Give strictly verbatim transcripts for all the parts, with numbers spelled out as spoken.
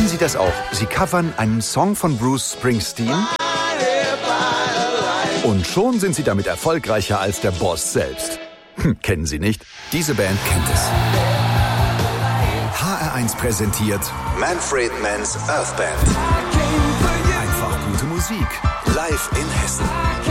Kennen Sie das auch? Sie covern einen Song von Bruce Springsteen und schon sind Sie damit erfolgreicher als der Boss selbst. Hm, kennen Sie nicht? Diese Band kennt es. H R eins präsentiert Manfred Mann's Earth Band. Einfach gute Musik. Live in Hessen.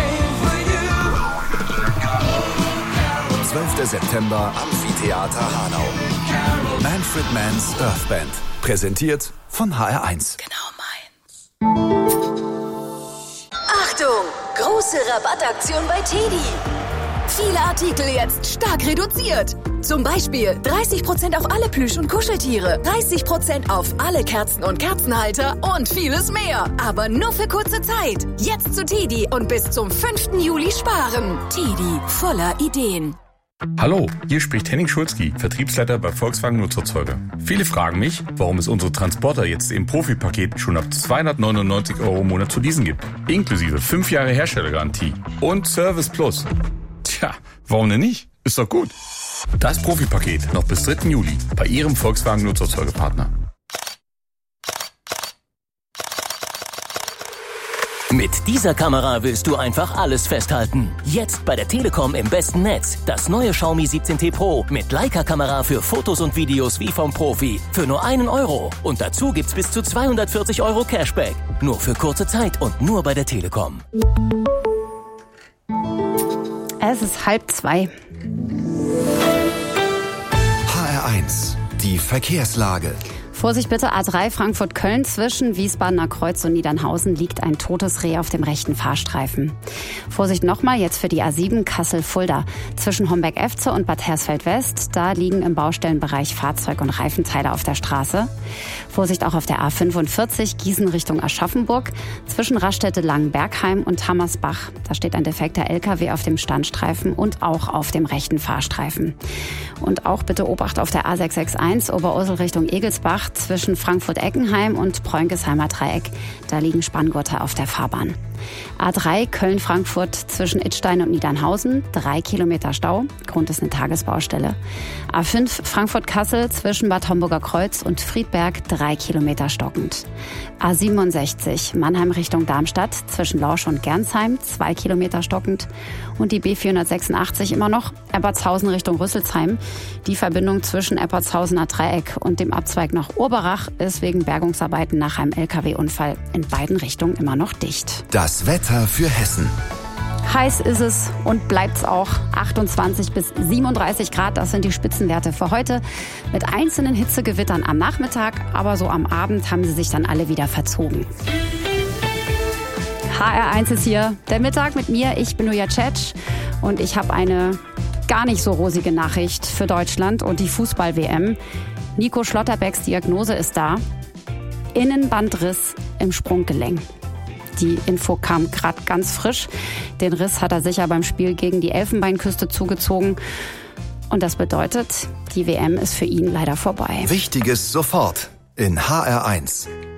zwölfter September, Amphitheater Hanau. Manfred Mann's Earth Band. Präsentiert von H R eins. Genau meins. Achtung! Große Rabattaktion bei Teddy. Viele Artikel jetzt stark reduziert. Zum Beispiel dreißig Prozent auf alle Plüsch- und Kuscheltiere, dreißig Prozent auf alle Kerzen und Kerzenhalter und vieles mehr. Aber nur für kurze Zeit. Jetzt zu Teddy und bis zum fünften Juli sparen. Teddy, voller Ideen. Hallo, hier spricht Henning Schulzki, Vertriebsleiter bei Volkswagen Nutzerzeuger. Viele fragen mich, warum es unsere Transporter jetzt im Profi-Paket schon ab zweihundertneunundneunzig Euro im Monat zu leasen gibt. Inklusive fünf Jahre Herstellergarantie und Service Plus. Tja, warum denn nicht? Ist doch gut. Das Profi-Paket noch bis dritten Juli bei Ihrem Volkswagen Nutzerzeugerpartner. Mit dieser Kamera willst du einfach alles festhalten. Jetzt bei der Telekom im besten Netz. Das neue Xiaomi siebzehn T Pro mit Leica-Kamera für Fotos und Videos wie vom Profi. Für nur einen Euro. Und dazu gibt's bis zu zweihundertvierzig Euro Cashback. Nur für kurze Zeit und nur bei der Telekom. Es ist halb zwei. H R eins. Die Verkehrslage. Vorsicht bitte, A drei Frankfurt-Köln zwischen Wiesbadener Kreuz und Niedernhausen liegt ein totes Reh auf dem rechten Fahrstreifen. Vorsicht nochmal jetzt für die A sieben Kassel-Fulda. Zwischen Homberg-Efze und Bad Hersfeld-West, da liegen im Baustellenbereich Fahrzeug- und Reifenteile auf der Straße. Vorsicht auch auf der A fünfundvierzig Gießen Richtung Aschaffenburg. Zwischen Raststätte Langenbergheim und Hammersbach. Da steht ein defekter L K W auf dem Standstreifen und auch auf dem rechten Fahrstreifen. Und auch bitte Obacht auf der A sechs sechs eins Oberursel Richtung Egelsbach. Zwischen Frankfurt-Eckenheim und Preunkesheimer Dreieck. Da liegen Spanngurte auf der Fahrbahn. A drei Köln-Frankfurt zwischen Idstein und Niedernhausen. Drei Kilometer Stau. Grund ist eine Tagesbaustelle. A fünf Frankfurt-Kassel zwischen Bad Homburger Kreuz und Friedberg. Drei Kilometer stockend. A siebenundsechzig Mannheim Richtung Darmstadt zwischen Lorsch und Gernsheim. Zwei Kilometer stockend. Und die B vierhundertsechsundachtzig immer noch. Eppertshausen Richtung Rüsselsheim. Die Verbindung zwischen Eppertshausener Dreieck und dem Abzweig nach Urberach ist wegen Bergungsarbeiten nach einem L K W-Unfall in beiden Richtungen immer noch dicht. Das Wetter für Hessen. Heiß ist es und bleibt's auch. achtundzwanzig bis siebenunddreißig Grad, das sind die Spitzenwerte für heute. Mit einzelnen Hitzegewittern am Nachmittag, aber so am Abend haben sie sich dann alle wieder verzogen. H R eins ist hier, der Mittag mit mir. Ich bin Nuja Cetsch und ich habe eine gar nicht so rosige Nachricht für Deutschland und die Fußball-W M. Nico Schlotterbecks Diagnose ist da. Innenbandriss im Sprunggelenk. Die Info kam gerade ganz frisch. Den Riss hat er sicher beim Spiel gegen die Elfenbeinküste zugezogen. Und das bedeutet, die W M ist für ihn leider vorbei. Wichtiges sofort in H R eins.